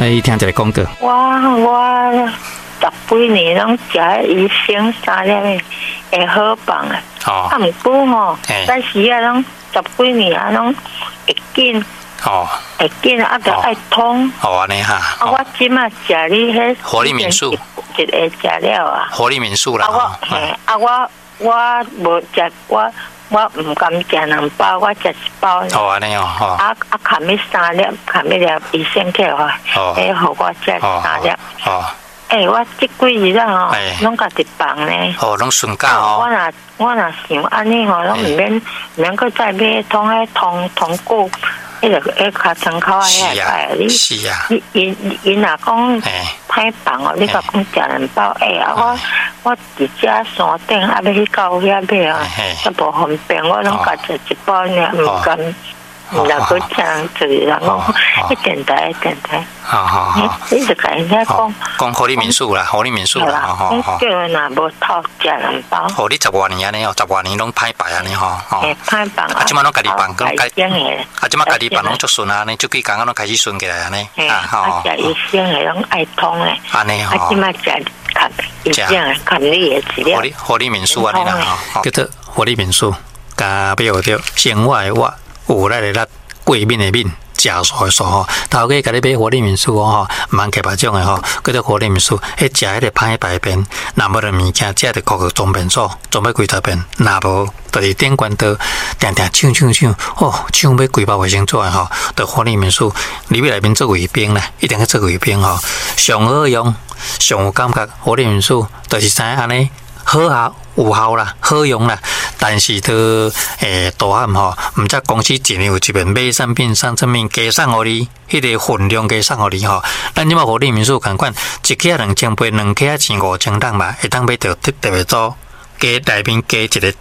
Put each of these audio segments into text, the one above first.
来听一个广告。 我10几年拢食医生3粒会好棒啊。 哦。 啊，毋过吼，但是啊，拢10几年啊，拢会紧。 哦。 会紧啊，就爱痛。 哦，安尼哈。 啊，我即马食你迄活力民宿， 一个食了啊。 活力民宿啦。 我无食我唔敢食2包，我食1包。 哦，安尼哦。 砍迄3粒，砍迄粒医生给我，互我食3粒。 哦。 我这几日啊吼，拢家己放呢。 哦，拢顺假哦。 我若想安尼吼，拢唔免搁再买通过，迄个较参考下遐。 是啊。 伊若讲歹放哦，你甲讲食2包，我伫遮山顶啊，要去到遐买啊，都无方便，我拢家食1包呢，唔甘。若搁这样子，然后一点台。好，你就甲人家讲活力民宿啦，活力民宿啦， 叫人若无偷食2包。 哦，你10多年安尼哦，10多年拢歹摆安尼吼。 歹办啊！ 即摆拢家己办，讲家。即摆家己办拢足顺啊，安尼就几工啊，拢开始顺起来安尼。 食医生的拢爱通的。 安尼吼。 即摆食看医生的，看你的治疗。 活力民宿安尼啦，叫做活力民宿，加标着生活的活。有咱的咱过敏的敏，食素的素吼。头家甲你买活力民宿吼，唔通客种的吼，叫做活力民宿。迄食迄个歹排便，若无的物件，食着口装便所，装要几十遍，若无就是顶关刀，定抢，抢要几包卫生纸的吼，就活力民宿里面内面做卫兵啦，一定去做卫兵吼，上好用，上有感觉。活力民宿就是知安尼好效。有效啦，好用啦，但是都大汉吼，毋则公司一年有一遍买产品、送产品加送互你，迄个分量加送互你吼。咱即马活力民宿共款，一克2000杯，2克1500当嘛，会当买到特别组，加内面加一个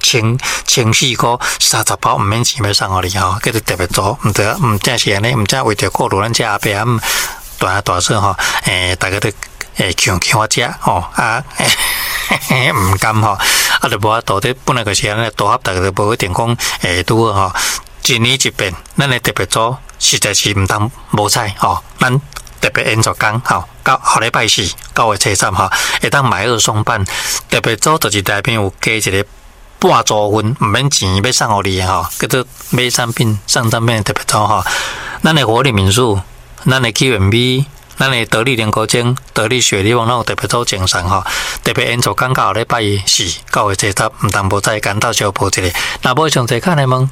14块30包，毋免钱要送互你吼，叫做特别组，毋正是安尼，毋则为着顾虑咱这阿伯暗大说吼，大家都强我食吼唔甘吼，就无法度的本来就是安尼，大合大家都无一定讲拄好吼。一年一遍，咱的特别组实在是唔通无采吼。咱特别演奏讲吼，到下礼拜49月初3吼，会当买2送半。特别组就是内面有加一个半组分，唔免钱要送互你吼，叫做买产品送产品的特别组吼。咱的活力民宿，咱的 Q&B。咱的得力莲果精、得力雪利旺，咱有特别做精神吼，特别演奏讲到礼拜4 9月初10，唔通无再干到小补一个。若无详细看的问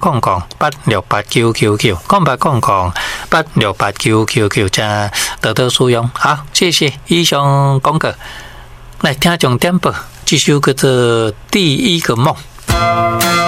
，0800868999，0800868999，加得到使用。好，谢谢以上广告。来听重点报，这首叫做《第一个梦》。